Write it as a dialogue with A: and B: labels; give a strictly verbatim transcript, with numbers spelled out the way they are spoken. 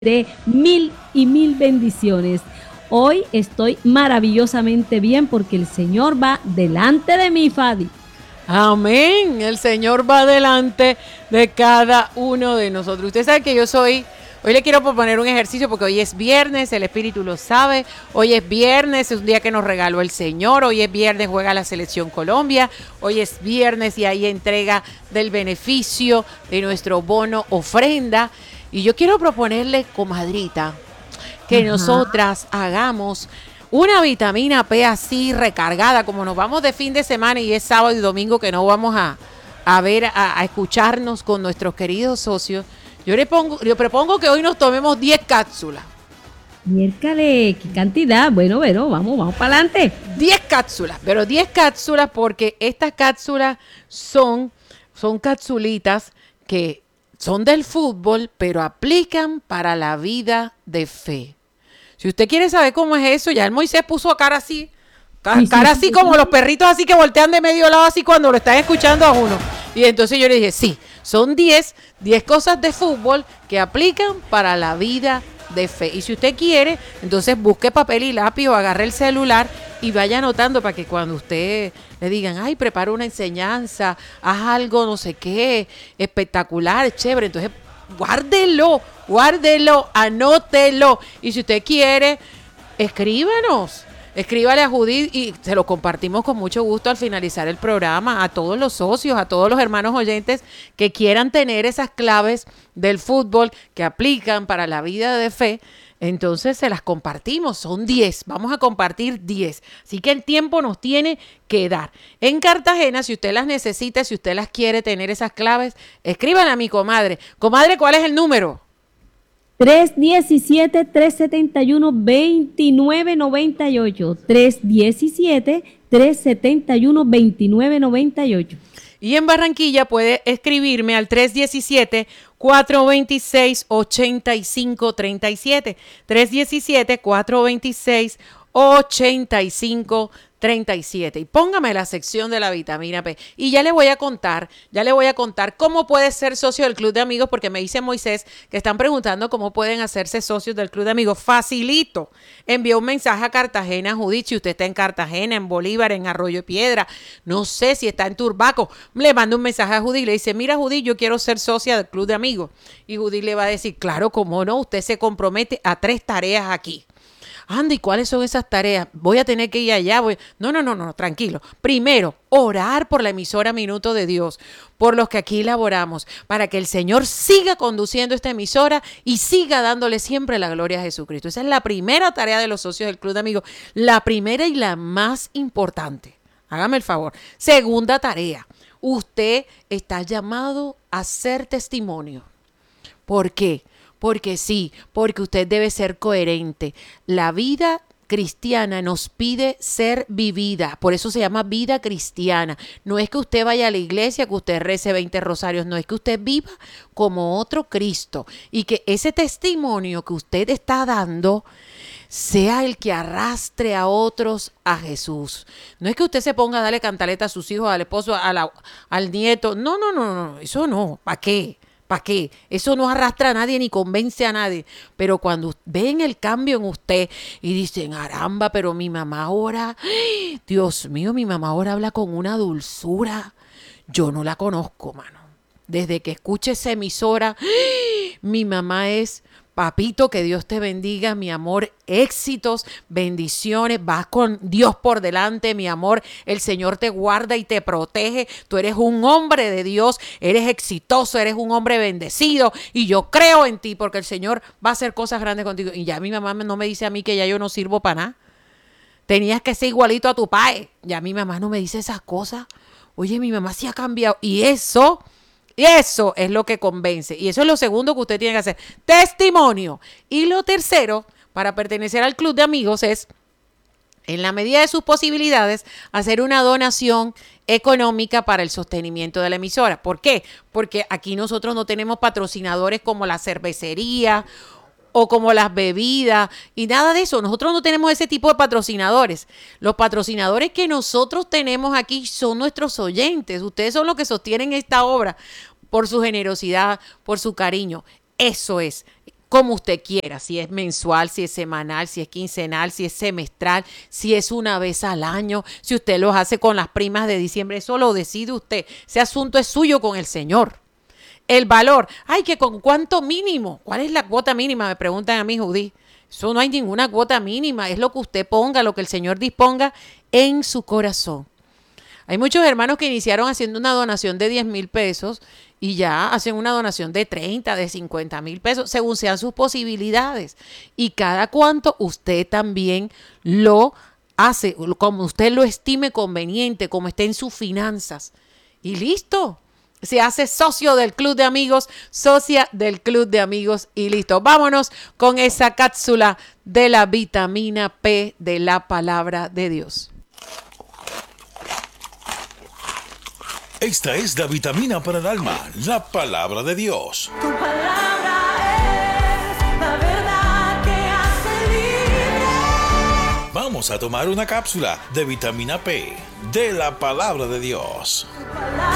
A: de mil y mil bendiciones. Hoy estoy maravillosamente bien porque el Señor va delante de mí, Fadi.
B: Amén. El Señor va delante de cada uno de nosotros. Usted sabe que yo soy... Hoy le quiero proponer un ejercicio porque hoy es viernes, el Espíritu lo sabe. Hoy es viernes, es un día que nos regaló el Señor. Hoy es viernes, juega la Selección Colombia. Hoy es viernes y hay entrega del beneficio de nuestro bono ofrenda. Y yo quiero proponerle, comadrita, que Ajá. nosotras hagamos una vitamina P así recargada, como nos vamos de fin de semana y es sábado y domingo que no vamos a, a ver, a, a escucharnos con nuestros queridos socios. Yo le pongo, yo propongo que hoy nos tomemos diez cápsulas.
A: Miércale, qué cantidad. Bueno, bueno, vamos, vamos para adelante.
B: diez cápsulas, pero diez cápsulas porque estas cápsulas son, son capsulitas que son del fútbol, pero aplican para la vida de fe. Si usted quiere saber cómo es eso, ya el Moisés puso cara así, cara, sí, sí, cara así sí, como sí. los perritos así que voltean de medio lado así cuando lo están escuchando a uno. Y entonces yo le dije, sí, son diez, diez cosas de fútbol que aplican para la vida de fe. Y si usted quiere, entonces busque papel y lápiz o agarre el celular y vaya anotando para que cuando usted le digan, ay, prepara una enseñanza, haz algo no sé qué, espectacular, chévere, entonces guárdelo, guárdelo, anótelo. Y si usted quiere, escríbanos. Escríbale a Judith y se lo compartimos con mucho gusto al finalizar el programa a todos los socios, a todos los hermanos oyentes que quieran tener esas claves del fútbol que aplican para la vida de fe. Entonces se las compartimos, son diez, vamos a compartir diez. Así que el tiempo nos tiene que dar. En Cartagena, si usted las necesita, si usted las quiere tener esas claves, escriban a mi comadre. Comadre, ¿cuál es el número?
A: tres diecisiete, tres setenta y uno, veintinueve noventa y ocho. tres diecisiete, tres setenta y uno, veintinueve noventa y ocho.
B: Y en Barranquilla puede escribirme al tres diecisiete, cuatro veintiséis, ochenta y cinco treinta y siete. tres diecisiete, cuatro veintiséis, ochenta y cinco treinta y siete. Y póngame la sección de la vitamina P. Y ya le voy a contar, ya le voy a contar cómo puede ser socio del Club de Amigos, porque me dice Moisés que están preguntando cómo pueden hacerse socios del Club de Amigos. Facilito. Envió un mensaje a Cartagena, Judith, si usted está en Cartagena, en Bolívar, en Arroyo de Piedra, no sé si está en Turbaco, le manda un mensaje a Judith y le dice, mira Judith, yo quiero ser socia del Club de Amigos. Y Judith le va a decir, claro, cómo no, usted se compromete a tres tareas aquí. Anda, ¿y cuáles son esas tareas? Voy a tener que ir allá. Voy... No, no, no, no, tranquilo. Primero, orar por la emisora Minuto de Dios, por los que aquí laboramos, para que el Señor siga conduciendo esta emisora y siga dándole siempre la gloria a Jesucristo. Esa es la primera tarea de los socios del Club de Amigos, la primera y la más importante. Hágame el favor. Segunda tarea, usted está llamado a ser testimonio. ¿Por qué? Porque sí, porque usted debe ser coherente. La vida cristiana nos pide ser vivida, por eso se llama vida cristiana. No es que usted vaya a la iglesia, que usted rece veinte rosarios, no es que usted viva como otro Cristo y que ese testimonio que usted está dando sea el que arrastre a otros a Jesús. No es que usted se ponga a darle cantaleta a sus hijos, al esposo, a la, al nieto. No, no, no, no, eso no. ¿Para qué? ¿Para qué? Eso no arrastra a nadie ni convence a nadie. Pero cuando ven el cambio en usted y dicen, caramba, pero mi mamá ahora, Dios mío, mi mamá ahora habla con una dulzura. Yo no la conozco, mano. Desde que escuche esa emisora, mi mamá es... Papito, que Dios te bendiga, mi amor, éxitos, bendiciones, vas con Dios por delante, mi amor, el Señor te guarda y te protege, tú eres un hombre de Dios, eres exitoso, eres un hombre bendecido y yo creo en ti porque el Señor va a hacer cosas grandes contigo. Y ya mi mamá no me dice a mí que ya yo no sirvo para nada, tenías que ser igualito a tu padre, ya mi mamá no me dice esas cosas, oye, mi mamá sí ha cambiado y eso... Y eso es lo que convence. Y eso es lo segundo que usted tiene que hacer. Testimonio. Y lo tercero, para pertenecer al Club de Amigos, es, en la medida de sus posibilidades, hacer una donación económica para el sostenimiento de la emisora. ¿Por qué? Porque aquí nosotros no tenemos patrocinadores como la cervecería o como las bebidas y nada de eso. Nosotros no tenemos ese tipo de patrocinadores. Los patrocinadores que nosotros tenemos aquí son nuestros oyentes. Ustedes son los que sostienen esta obra por su generosidad, por su cariño. Eso es. como usted quiera, si es mensual, si es semanal, si es quincenal, si es semestral, si es una vez al año, si usted los hace con las primas de diciembre, eso lo decide usted. Ese asunto es suyo con el Señor. El valor, ay, que con cuánto mínimo, ¿cuál es la cuota mínima? Me preguntan a mí, Judí. Eso no hay ninguna cuota mínima, es lo que usted ponga, lo que el Señor disponga en su corazón. Hay muchos hermanos que iniciaron haciendo una donación de diez mil pesos y ya hacen una donación de treinta, de cincuenta mil pesos, según sean sus posibilidades. Y cada cuanto usted también lo hace, como usted lo estime conveniente, como esté en sus finanzas. Y listo. Se hace socio del Club de Amigos, socia del Club de Amigos y listo. Vámonos con esa cápsula de la vitamina P de la palabra de Dios.
C: Esta es la vitamina para el alma, la palabra de Dios.
D: Tu palabra es la verdad que hace libre.
C: Vamos a tomar una cápsula de vitamina P de la palabra de Dios.